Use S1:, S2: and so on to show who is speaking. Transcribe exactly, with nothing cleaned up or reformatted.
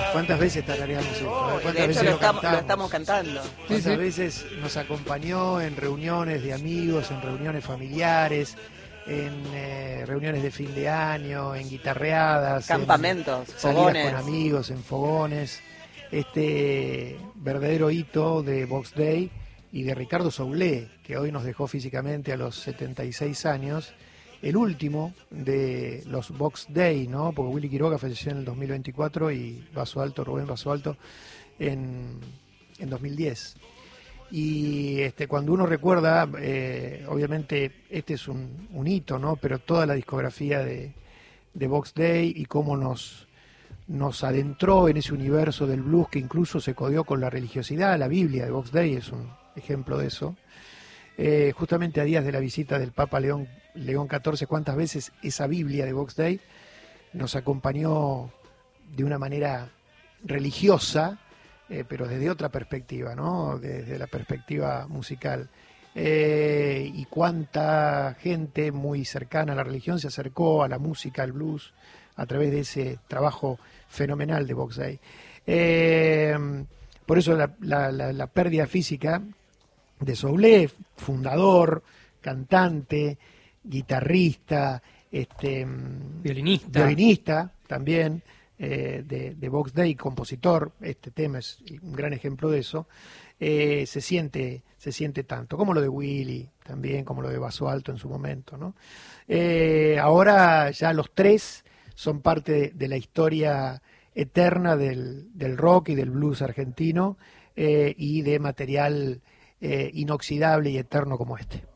S1: ¿Cuántas veces tarareamos esto?
S2: Oh,
S1: ¿Cuántas
S2: de hecho
S1: veces
S2: lo
S1: lo
S2: estamos, lo
S1: cantamos?
S2: estamos cantando.
S1: ¿Cuántas
S3: Sí, sí.
S1: veces nos acompañó en reuniones de amigos, en reuniones familiares, en eh, reuniones de fin de año, en guitarreadas,
S2: Campamentos,
S1: en salidas
S2: fogones.
S1: con amigos, en fogones? Este verdadero hito de Box Day y de Ricardo Soulé, que hoy nos dejó físicamente a los setenta y seis años, el último de los Box Day, ¿no? Porque Willy Quiroga falleció en el dos mil veinticuatro y Basualto, Rubén Basualto, en, en dos mil diez. Y este, cuando uno recuerda, eh, obviamente este es un, un hito, ¿no? Pero toda la discografía de, de Box Day y cómo nos, nos adentró en ese universo del blues que incluso se codió con la religiosidad. La Biblia de Box Day es un ejemplo de eso. Eh, justamente a días de la visita del Papa León, León catorce, cuántas veces esa Biblia de Box Day nos acompañó de una manera religiosa, eh, pero desde otra perspectiva, ¿no? Desde la perspectiva musical. Eh, y cuánta gente muy cercana a la religión se acercó a la música, al blues, a través de ese trabajo fenomenal de Box Day. Eh, por eso la, la, la, la pérdida física de Soulé, fundador, cantante, guitarrista, este,
S3: Violinista.
S1: violinista también, eh, de, de Box Day, compositor. Este tema es un gran ejemplo de eso. Eh, se siente se siente tanto, como lo de Willy también, como lo de Basualto en su momento, ¿no? Eh, ahora ya los tres son parte de, de la historia eterna del, del rock y del blues argentino, eh, y de material eh, inoxidable y eterno como este.